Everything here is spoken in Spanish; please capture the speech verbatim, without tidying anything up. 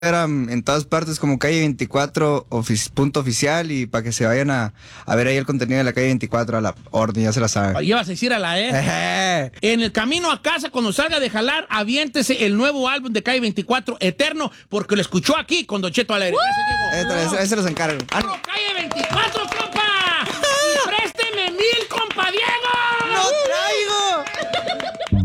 Instagram, en todas partes como Calle veinticuatro, ofici- punto oficial, y para que se vayan a, a ver ahí el contenido de la Calle veinticuatro, a la orden, ya se la saben. Llevas a decir a la E. Ejé. En el camino a casa, cuando salga de jalar, aviéntese el nuevo álbum de Calle veinticuatro, Eterno, porque lo escuchó aquí con Don Cheto al aire. Gracias, Diego. Ahí se los encargo. Ah, no. ¡Puro Calle